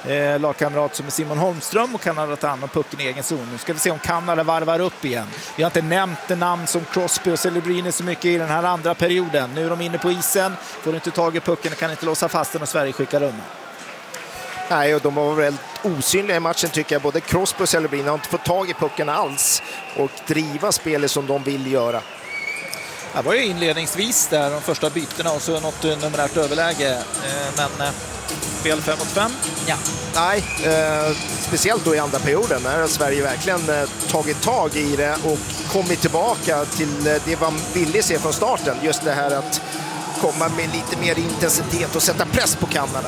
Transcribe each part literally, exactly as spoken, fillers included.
eh, lagkamrat som är Simon Holmström, och Kanada tar hand om pucken i egen zon. Nu ska vi se om Kanada varvar upp igen. Vi har inte nämnt namn som Crosby och Celebrini så mycket i den här andra perioden. Nu är de inne på isen, får inte tag i pucken och kan inte låsa fast den, och Sverige skickar undan. Nej, och de var väldigt osynliga i matchen tycker jag. Både Crosby och Celebrini har inte fått tag i pucken alls och driva spelet som de vill göra. Det var ju inledningsvis där de första bytena och så något numerärt överläge. Men spel fem mot fem? Ja. Nej, eh, speciellt då i andra perioden när Sverige verkligen eh, tagit tag i det och kommit tillbaka till eh, det man ville se från starten. Just det här att komma med lite mer intensitet och sätta press på Kanada.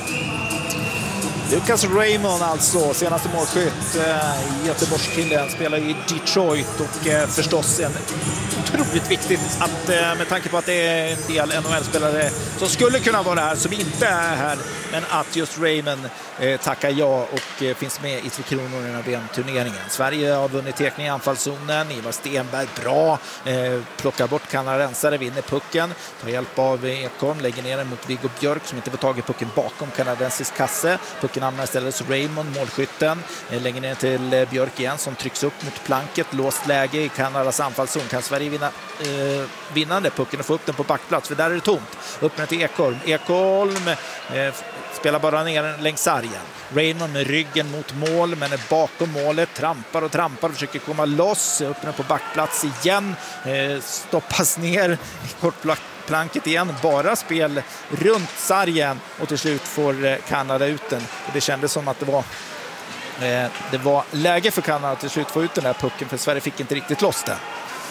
Lucas Raymond alltså, senaste målskytt i Göteborgskillen, spelar i Detroit och eh, förstås en otroligt viktigt att eh, med tanke på att det är en del N H L-spelare som skulle kunna vara här som inte är här, men att just Raymond eh, tackar ja och eh, finns med i Tre Kronor i den här V M-turneringen. Sverige har vunnit tekning i anfallszonen, Ivar Stenberg bra, eh, plockar bort kanadensare, vinner pucken, tar hjälp av Ekholm, lägger ner den mot Viggo Björk som inte får tag i pucken bakom kanadensisk kasse. Pucken hamnar istället så Raymond, målskytten, eh, lägger ner till eh, Björk igen som trycks upp mot planket, låst läge i Kanadas anfallszon. Kan Sverige vinna eh, vinnande pucken och få upp den på backplats, för där är det tomt. Upp med till Ekholm. Ekholm eh, spelar bara ner den längs sargen. Raymond med ryggen mot mål, men är bakom målet, trampar och trampar och försöker komma loss. Upp den på backplats igen, eh, stoppas ner i kortplanket igen. Bara spel runt sargen och till slut får eh, Kanada ut den. Och det kändes som att det var eh, det var läge för Kanada att till slut få ut den här pucken, för Sverige fick inte riktigt loss den.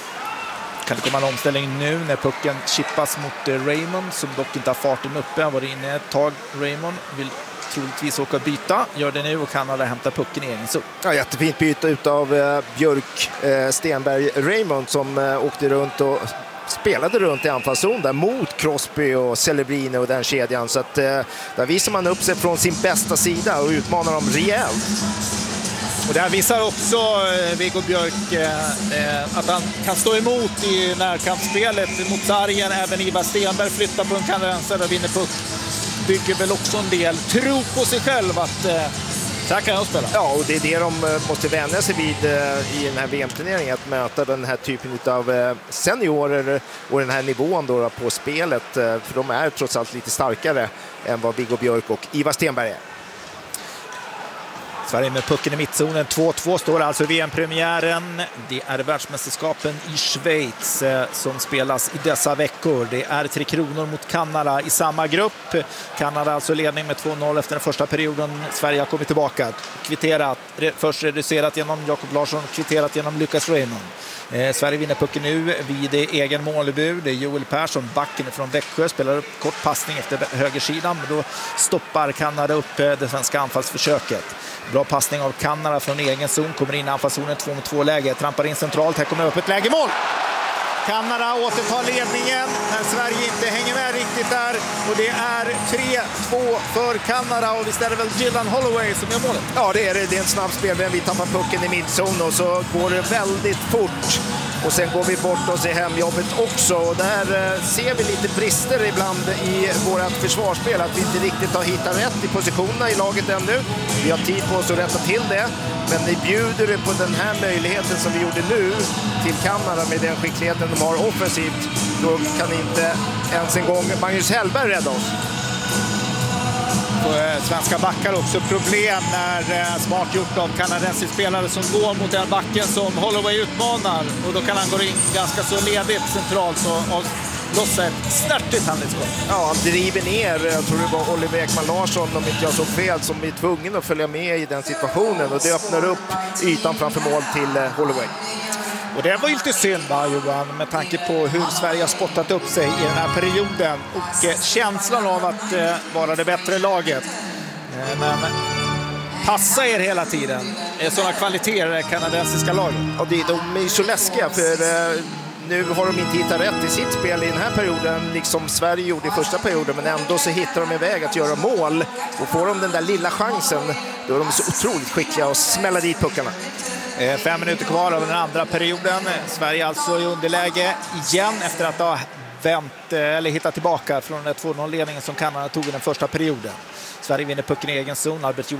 Kan det komma en omställning nu när pucken chippas mot Raymond som dock inte har farten uppe. Han var inne ett tag. Raymond vill troligtvis åka och byta. Gör det nu och Kanada hämtar pucken i egen zon. Ja, jättefint byte utav eh, Björk, eh, Stenberg, Raymond som eh, åkte runt och spelade runt i anfallszon där mot Crosby och Celebrini och den kedjan. Så att eh, där visar man upp sig från sin bästa sida och utmanar dem rejält. Och det här visar också eh, Viggo Björk eh, att han kan stå emot i närkampsspelet mot sargen. Även Ivar Stenberg flyttar på en kanadensare och vinner puck. Bygger väl också en del tro på sig själv att eh, så här kan jag spela. Ja, och det är det de måste vänja sig vid eh, i den här V M-turneringen, att möta den här typen av eh, seniorer och den här nivån då på spelet. Eh, för de är trots allt lite starkare än vad Viggo Björk och Ivar Stenberg är. Sverige med pucken i mittzonen. två två står alltså i V M-premiären. Det är världsmästerskapen i Schweiz eh, som spelas i dessa veckor. Det är Tre Kronor mot Kanada i samma grupp. Kanada alltså ledning med två noll efter den första perioden. Sverige har kommit tillbaka. Kvitterat. Först reducerat genom Jakob Larsson, kvitterat genom Lucas Raymond. Eh, Sverige vinner pucken nu vid egen målbud. Det är Joel Persson, backen från Växjö, spelar upp kort passning efter högersidan, men då stoppar Kanada upp eh, det svenska anfallsförsöket. Bra passning av Kanada från egen zon, kommer in i anfallszonen två mot två läge, trampar in centralt, här kommer upp ett läge, mål! Kanada återtar ledningen när Sverige inte hänger med riktigt där, och det är tre två för Kanada, och visst är det väl Dylan Holloway som gör målet? Ja, det är det. Det är en snabb spel, men vi tappar pucken i midzon och så går det väldigt fort. Och sen går vi bort oss i hemjobbet också. Och där eh, ser vi lite brister ibland i vårt försvarsspel. Att vi inte riktigt har hittat rätt i positionerna i laget ännu. Vi har tid på oss att rätta till det. Men ni bjuder på den här möjligheten som vi gjorde nu till Kanada med den skickligheten de har offensivt. Då kan inte ens en gång Magnus Hellberg rädda oss. Svenska backar också problem när smart gjort av kanadensisk spelare som går mot den backen som Holloway utmanar, och då kan han gå in ganska så ledigt centralt och lossa ett snärtigt handlingsskott. Ja, han driver ner, jag tror det var Oliver Ekman Larsson, om inte jag såg fel, som är tvungen att följa med i den situationen, och det öppnar upp ytan framför mål till Holloway. Och det var ju lite synd, va, Johan, med tanke på hur Sverige har spottat upp sig i den här perioden och eh, känslan av att eh, vara det bättre laget. Eh, men passa er hela tiden. Eh, sådana kvaliteter i kanadensiska laget. Och det, de är ju så läskiga, för eh, nu har de inte hittat rätt i sitt spel i den här perioden, liksom Sverige gjorde i första perioden, men ändå så hittar de en väg att göra mål, och får de den där lilla chansen, då är de så otroligt skickliga och smäller dit puckarna. Fem minuter kvar av den andra perioden. Sverige alltså i underläge igen efter att ha vänt eller hittat tillbaka från den två noll-ledningen som Kanada tog i den första perioden. Sverige vinner pucken i egen zon. Albert